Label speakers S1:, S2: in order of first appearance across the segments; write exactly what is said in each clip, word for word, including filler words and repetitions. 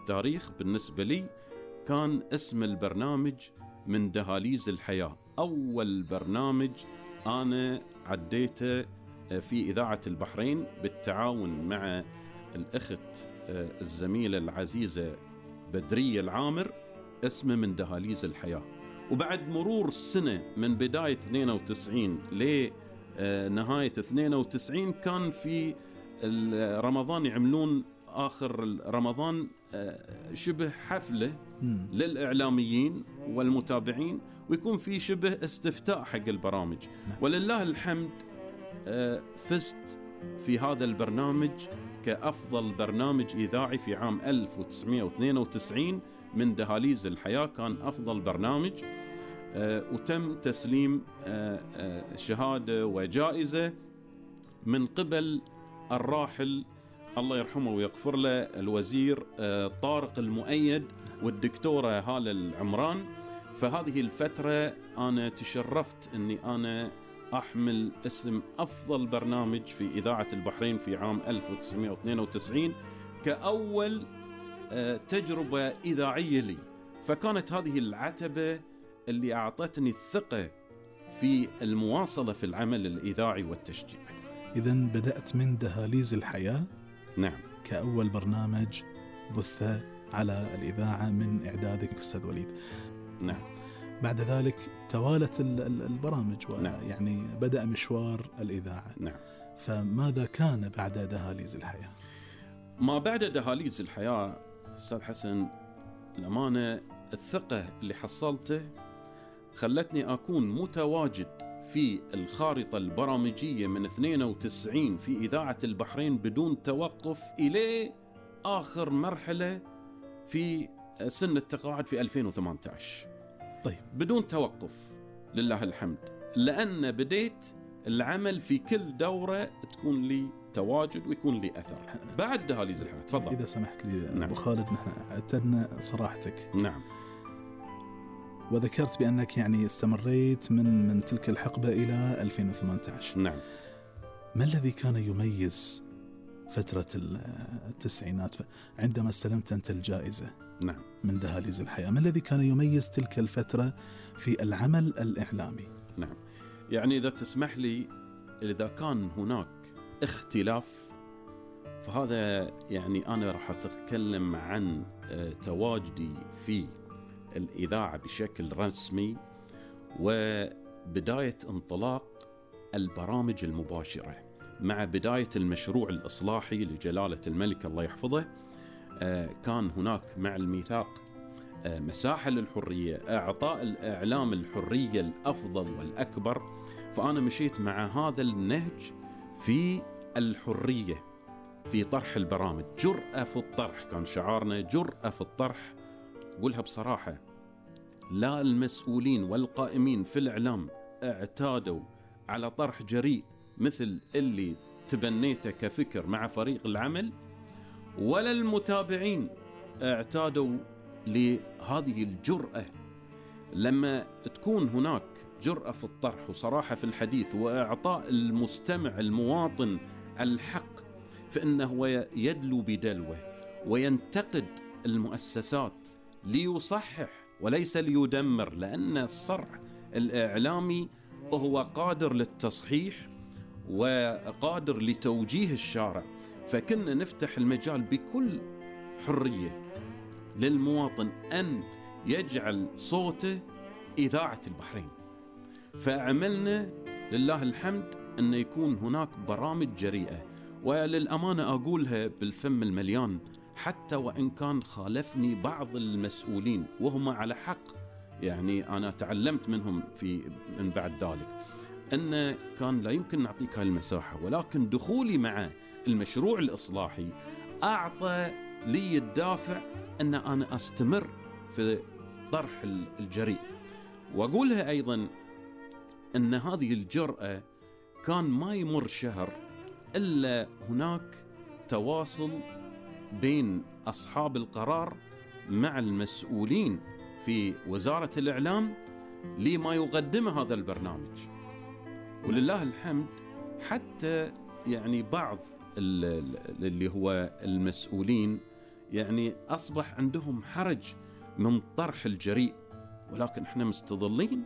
S1: التاريخ بالنسبة لي كان اسم البرنامج من دهاليز الحياة، أول برنامج أنا عديته في إذاعة البحرين بالتعاون مع الأخت الزميلة العزيزة بدرية العامر، اسمه من دهاليز الحياة. وبعد مرور السنة من بداية اثنين وتسعين لنهاية اثنين وتسعين كان في رمضان يعملون آخر رمضان شبه حفلة للإعلاميين والمتابعين، ويكون في شبه استفتاء حق البرامج. ولله الحمد فزت في هذا البرنامج كأفضل برنامج إذاعي في عام ألف وتسعمائة واثنين وتسعين من دهاليز الحياة، كان أفضل برنامج. وتم تسليم شهادة وجائزة من قبل الراحل الله يرحمه ويغفر له الوزير طارق المؤيد والدكتورة هالة العمران. فهذه الفترة أنا تشرفت أني أنا أحمل اسم أفضل برنامج في إذاعة البحرين في عام ألف وتسعمائة واثنين وتسعين كأول تجربة إذاعية لي. فكانت هذه العتبة اللي أعطتني الثقة في المواصلة في العمل الإذاعي والتشجيع.
S2: إذن بدأت من دهاليز الحياة،
S1: نعم،
S2: كأول برنامج بث على الإذاعة من إعدادك أستاذ وليد.
S1: نعم.
S2: بعد ذلك توالت البرامج ويعني نعم. بدأ مشوار الإذاعة.
S1: نعم.
S2: فماذا كان بعد دهاليز الحياة؟
S1: ما بعد دهاليز الحياة أستاذ حسن، الأمانة الثقة اللي حصلته خلتني أكون متواجد في الخارطة البرامجية من اثنين وتسعين في إذاعة البحرين بدون توقف إلى آخر مرحلة في سن التقاعد في ألفين وثمانية عشر.
S2: طيب،
S1: بدون توقف لله الحمد، لأن بديت العمل في كل دورة تكون لي تواجد ويكون لي أثر. بعد دهاليز الحياة تفضل.
S2: إذا سمحت لي
S1: نعم.
S2: أبو خالد، نحن اعتدنا صراحتك.
S1: نعم.
S2: وذكرت بأنك يعني استمريت من من تلك الحقبة إلى ألفين وثمانية عشر.
S1: نعم.
S2: ما الذي كان يميز فترة التسعينات عندما استلمت أنت الجائزة
S1: نعم
S2: من دهاليز الحياة؟ ما الذي كان يميز تلك الفترة في العمل الإعلامي؟
S1: نعم، يعني إذا تسمح لي، إذا كان هناك اختلاف فهذا يعني أنا راح أتكلم عن تواجدي في الإذاعة بشكل رسمي وبداية انطلاق البرامج المباشرة مع بداية المشروع الإصلاحي لجلالة الملك الله يحفظه. كان هناك مع الميثاق مساحة للحرية، إعطاء الإعلام الحرية الأفضل والأكبر. فأنا مشيت مع هذا النهج في الحرية في طرح البرامج، جرأة في الطرح، كان شعارنا جرأة في الطرح. قولها بصراحة، لا المسؤولين والقائمين في الإعلام اعتادوا على طرح جريء مثل اللي تبنيته كفكر مع فريق العمل، ولا المتابعين اعتادوا لهذه الجرأة. لما تكون هناك جرأة في الطرح وصراحة في الحديث وإعطاء المستمع المواطن الحق، فإنه يدلو بدلوه وينتقد المؤسسات ليصحح وليس ليدمر، لأن الصرح الإعلامي هو قادر للتصحيح وقادر لتوجيه الشارع. فكنا نفتح المجال بكل حرية للمواطن أن يجعل صوته إذاعة البحرين. فعملنا لله الحمد أن يكون هناك برامج جريئة، وللأمانة أقولها بالفم المليان، حتى وإن كان خالفني بعض المسؤولين وهم على حق، يعني أنا تعلمت منهم في من بعد ذلك أن كان لا يمكن نعطيك هاي المساحة، ولكن دخولي مع المشروع الإصلاحي أعطى لي الدافع أن أنا أستمر في طرح الجريء. وأقولها أيضا أن هذه الجرأة كان ما يمر شهر إلا هناك تواصل بين أصحاب القرار مع المسؤولين في وزارة الإعلام لما يقدمه هذا البرنامج. ولله الحمد حتى يعني بعض اللي هو المسؤولين يعني أصبح عندهم حرج من طرح الجريء، ولكن احنا مستظلين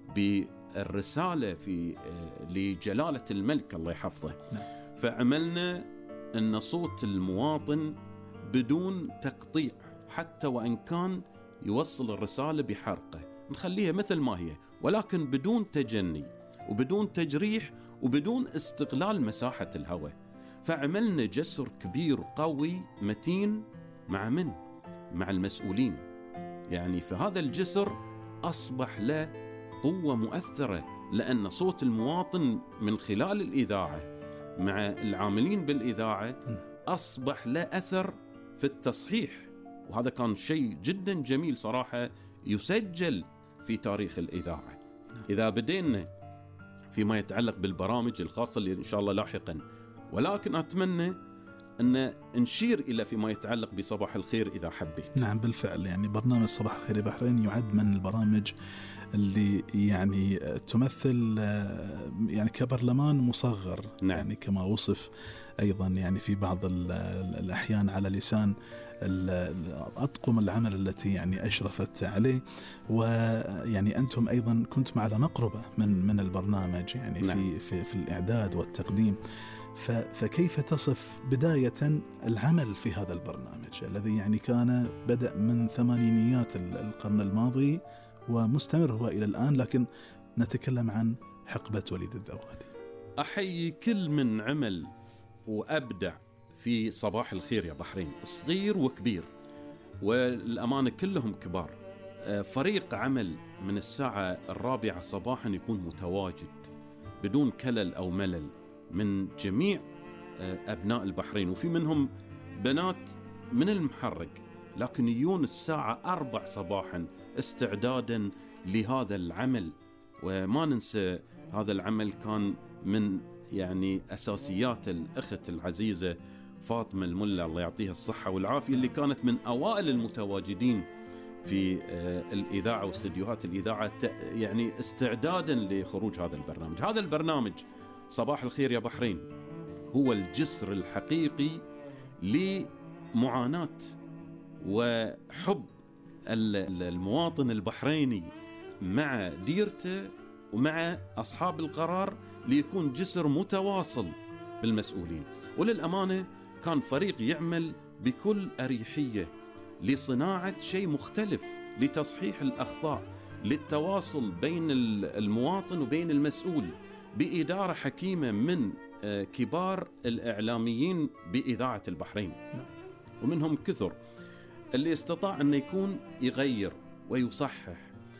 S1: بالرسالة في لجلالة الملك الله يحفظه. فعملنا أن صوت المواطن بدون تقطيع، حتى وإن كان يوصل الرسالة بحرقه نخليها مثل ما هي، ولكن بدون تجني وبدون تجريح وبدون استغلال مساحة الهواء. فعملنا جسر كبير قوي متين مع من؟ مع المسؤولين. يعني في هذا الجسر أصبح له قوة مؤثرة، لأن صوت المواطن من خلال الإذاعة مع العاملين بالإذاعة أصبح له أثر في التصحيح. وهذا كان شيء جدا جميل صراحة يسجل في تاريخ الإذاعة. إذا بدينا فيما يتعلق بالبرامج الخاصة اللي إن شاء الله لاحقا، ولكن أتمنى أن نشير إلى فيما يتعلق بصباح الخير إذا حبيت.
S2: نعم بالفعل، يعني برنامج صباح الخير يا بحرين يعد من البرامج اللي يعني تمثل يعني كبرلمان مصغر. نعم. يعني كما وصف أيضا يعني في بعض الأحيان على لسان أطقم العمل التي يعني أشرفت عليه. ويعني أنتم أيضا كنتم على مقربة من من البرنامج يعني. نعم. في في في الإعداد والتقديم. فكيف تصف بداية العمل في هذا البرنامج الذي يعني كان بدأ من ثمانينيات القرن الماضي ومستمر هو إلى الآن، لكن نتكلم عن حقبة وليد الذوالي.
S1: أحيي كل من عمل وأبدع في صباح الخير يا بحرين، صغير وكبير، والأمانة كلهم كبار. فريق عمل من الساعة الرابعة صباحا يكون متواجد بدون كلل أو ملل من جميع أبناء البحرين، وفي منهم بنات من المحرق، لكن يجون الساعة أربع صباحا استعدادا لهذا العمل. وما ننسى هذا العمل كان من يعني أساسيات الأخت العزيزة فاطمة الملا الله يعطيها الصحة والعافية، اللي كانت من أوائل المتواجدين في الإذاعة واستديوهات الإذاعة يعني استعدادا لخروج هذا البرنامج. هذا البرنامج صباح الخير يا بحرين هو الجسر الحقيقي لمعاناة وحب المواطن البحريني مع ديرته ومع أصحاب القرار، ليكون جسر متواصل بالمسؤولين. وللأمانة كان فريق يعمل بكل أريحية لصناعة شيء مختلف، لتصحيح الأخطاء، للتواصل بين المواطن وبين المسؤول، بإدارة حكيمة من كبار الإعلاميين بإذاعة البحرين. ومنهم كثر اللي استطاع أن يكون يغير ويصحح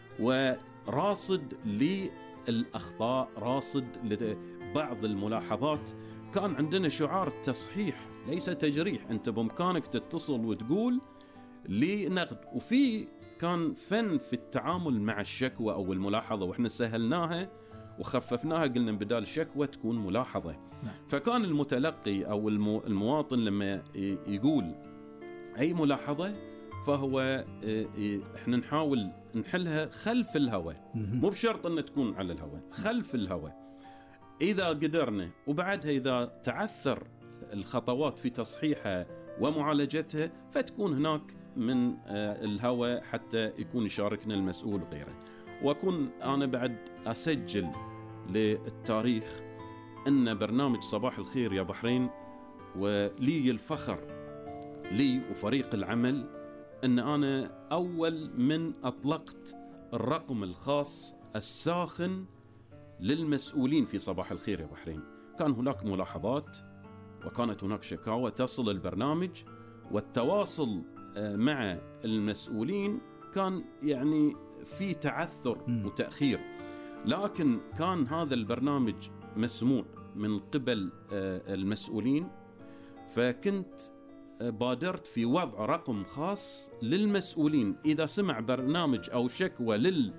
S1: وراصد للأخطاء، راصد لبعض الملاحظات. كان عندنا شعار تصحيح ليس تجريح، أنت بإمكانك تتصل وتقول لنقد. وفي كان فن في التعامل مع الشكوى أو الملاحظة، وإحنا سهلناها وخففناها، قلنا بدال شكوى تكون ملاحظة. نعم. فكان المتلقي أو المواطن لما يقول أي ملاحظة فهو إحنا نحاول نحلها خلف الهواء، مو بشرط أن تكون على الهواء، خلف الهواء إذا قدرنا. وبعدها إذا تعثر الخطوات في تصحيحها ومعالجتها فتكون هناك من الهواء حتى يكون يشاركنا المسؤول وغيره. وأكون أنا بعد أسجل للتاريخ أن برنامج صباح الخير يا بحرين ولي الفخر لي وفريق العمل أن أنا أول من أطلقت الرقم الخاص الساخن للمسؤولين في صباح الخير يا بحرين. كان هناك ملاحظات وكانت هناك شكاوى تصل البرنامج، والتواصل مع المسؤولين كان يعني في تعثر وتأخير، لكن كان هذا البرنامج مسموع من قبل المسؤولين. فكنت بادرت في وضع رقم خاص للمسؤولين، إذا سمع برنامج أو شكوى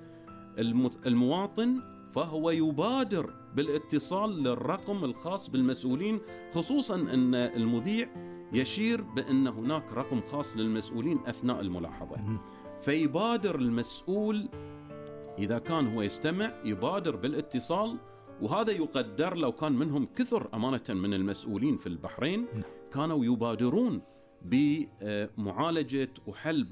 S1: للمواطن فهو يبادر بالاتصال للرقم الخاص بالمسؤولين، خصوصا أن المذيع يشير بأن هناك رقم خاص للمسؤولين أثناء الملاحظة. فيبادر المسؤول إذا كان هو يستمع يبادر بالاتصال، وهذا يقدر لو كان منهم كثر أمانة من المسؤولين في البحرين كانوا يبادرون بمعالجة وحل